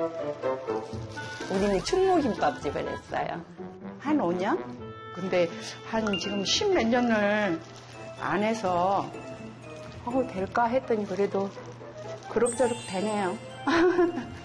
우리는 충무김밥집을 했어요. 한 5년? 근데 한 지금 10몇 년을 안 해서 될까 했더니 그래도 그럭저럭 되네요.